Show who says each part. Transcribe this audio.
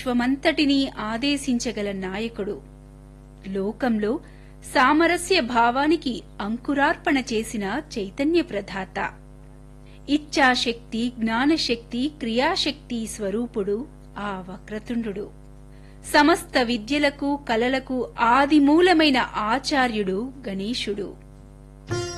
Speaker 1: విశ్వమంతటినీ ఆదేశించగల నాయకుడు. లోకంలో సామరస్య భావానికి అంకురార్పణ చేసిన చైతన్య ప్రదాత. ఇచ్ఛాశక్తి, జ్ఞానశక్తి, క్రియాశక్తి స్వరూపుడు ఆ వక్రతుండు. సమస్త విద్యలకు, కళలకు ఆదిమూలమైన ఆచార్యుడు గణేశుడు.